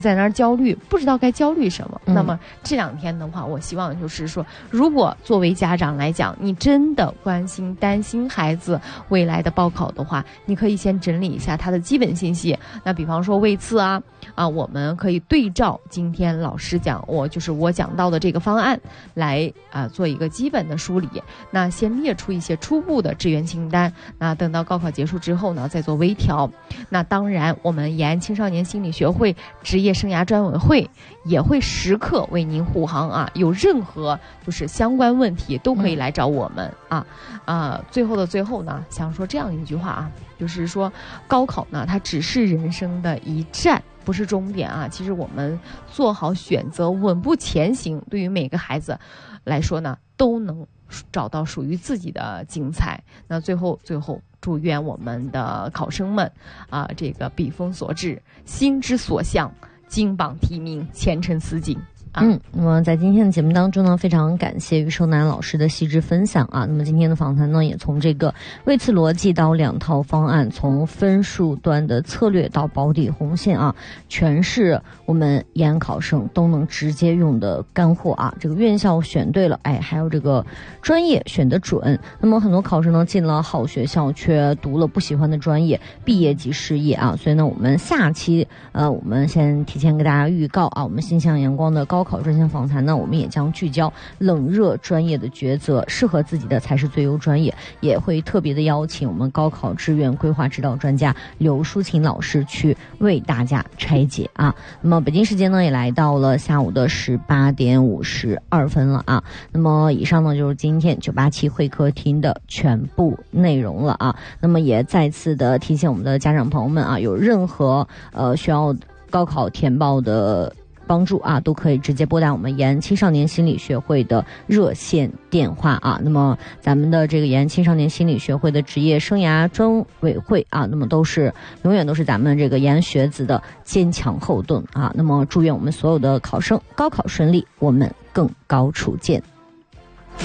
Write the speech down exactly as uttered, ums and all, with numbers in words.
在那儿焦虑，不知道该焦虑什么。嗯、那么这两天的话，我希望就是说，如果作为家长来讲，你真的关心、担心孩子未来的报考的话，你可以先整理一下他的基本信息。那比方说位次啊，啊，我们可以对照今天老师讲，我就是我讲到的这个方案来啊做一个基本的梳理。那先列出一些初步的志愿清单，那等到高考结束之后呢，再做微调。那当然，我们延安青少年心理学会职业生涯专委会也会时刻为您护航啊，有任何就是相关问题都可以来找我们、嗯、啊啊！最后的最后呢，想说这样一句话啊，就是说高考呢，它只是人生的一站，不是终点啊。其实我们做好选择，稳步前行，对于每个孩子来说呢，都能找到属于自己的精彩。那最后最后祝愿我们的考生们啊，这个笔锋所至，心之所向，金榜题名，前程似锦。啊、 嗯，那么在今天的节目当中呢，非常感谢于寿楠老师的细致分享啊。那么今天的访谈呢，也从这个位次逻辑到两套方案，从分数端的策略到保底红线啊，全是我们研考生都能直接用的干货啊。这个院校选对了，哎，还有这个专业选得准。那么很多考生呢进了好学校，却读了不喜欢的专业，毕业即失业啊。所以呢，我们下期呃，我们先提前给大家预告啊，我们心向阳光的高考专项访谈呢，我们也将聚焦冷热专业的抉择，适合自己的才是最优专业，也会特别的邀请我们高考志愿规划指导专家刘淑琴老师去为大家拆解啊。那么北京时间呢也来到了下午的十八点五十二分了啊。那么以上呢就是今天九八七会客厅的全部内容了啊。那么也再次的提醒我们的家长朋友们啊，有任何呃需要高考填报的帮助啊，都可以直接拨打我们延安青少年心理学会的热线电话啊。那么咱们的这个延安青少年心理学会的职业生涯专委会啊，那么都是永远都是咱们这个延安学子的坚强后盾啊。那么祝愿我们所有的考生高考顺利，我们更高处见。